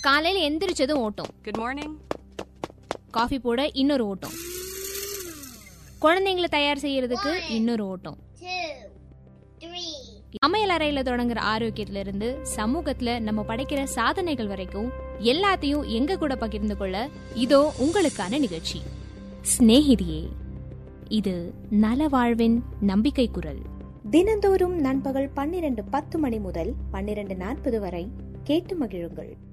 காலையில எந்திரிச்சதும் ஓட்டம். Good morning. Coffee போட இன்னொரு ஓட்டம். குழந்தைங்களை தயார் செய்யறதுக்கு இன்னொரு ஓட்டம். சமையல் அறையில தொடங்குற ஆரோக்கியத்துல இருந்து சமூகத்துல நம்ம படைக்கிற சாதனைகள் வரைக்கும் எல்லாத்தையும் எங்க கூட பகிர்ந்து கொள்ள இதோ உங்களுக்கான நிகழ்ச்சி சிநேகிதியே. இது நல வாழ்வின் நம்பிக்கை குரல். தினந்தோறும் நண்பகல் 12:10 முதல் 12:40 வரை கேட்டு மகிழுங்கள்.